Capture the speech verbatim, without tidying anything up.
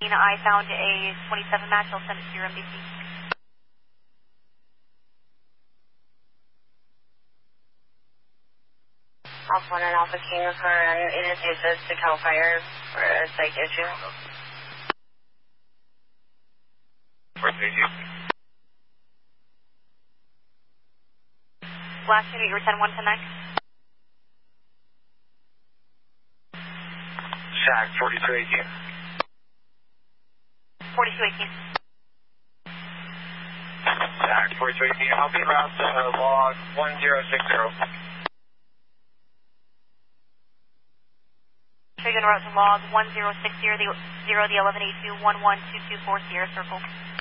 I found a twenty-seven match. I'll send it to your M B C. Alpha one and Alpha King for an Innovations to Cal Fire for a psych issue. four three two. Last unit, you were ten one ten nine. Shack forty-two eighteen. forty-two eighteen. Shack forty-two eighteen. I'll be route to uh, log one zero six zero. So you're going to route to log one zero six zero, the, zero, the eleven eighty-two, one one two two four Sierra Circle.